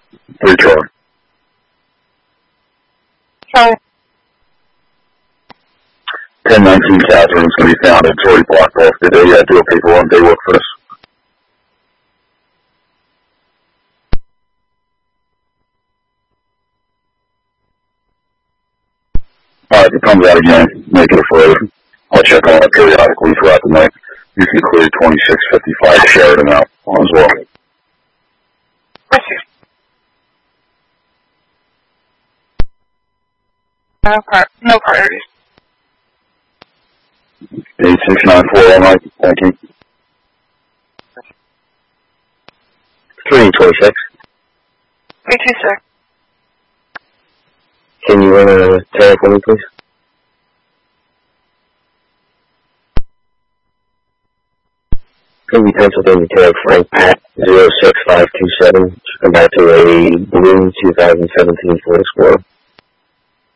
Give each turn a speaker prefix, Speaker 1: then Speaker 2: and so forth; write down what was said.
Speaker 1: 3 Charlie.
Speaker 2: Charlie.
Speaker 1: 1019 Catherine's going to be found. It's already blocked off. Did they do a paper run day work for this? Alright, if it comes out again, make it afraid. I'll check on it periodically throughout the night. You can clear 2655 Sheridan out as well.
Speaker 2: No priorities.
Speaker 1: 8694 all night. Thank you.
Speaker 3: 326.
Speaker 2: 326.
Speaker 3: Can you run a tag for me, please? Can we Pennsylvania tag Frank Pat 06527? Come back to a blue 2017 Ford Explorer.